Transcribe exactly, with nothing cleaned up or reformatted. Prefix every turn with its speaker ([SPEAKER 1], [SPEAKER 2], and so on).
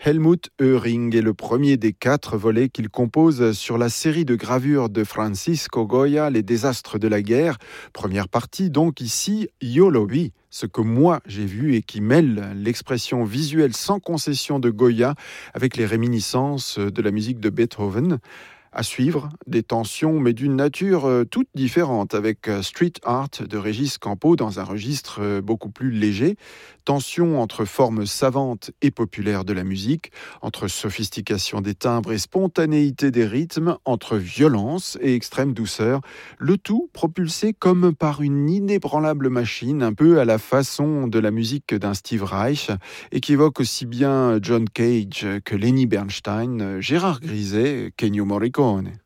[SPEAKER 1] Helmut Oehring est le premier des quatre volets qu'il compose sur la série de gravures de Francisco Goya, Les désastres de la guerre. Première partie, donc ici, Yo lo vi, ce que moi j'ai vu et qui mêle l'expression visuelle sans concession de Goya avec les réminiscences de la musique de Beethoven. À suivre, des tensions, mais d'une nature euh, toute différente, avec euh, Street Art de Régis Campo dans un registre euh, beaucoup plus léger. Tensions entre formes savantes et populaires de la musique, entre sophistication des timbres et spontanéité des rythmes, entre violence et extrême douceur, le tout propulsé comme par une inébranlable machine, un peu à la façon de la musique d'un Steve Reich, et qui évoque aussi bien John Cage que Lenny Bernstein, Gérard Griset, qu'Ennio Morricone.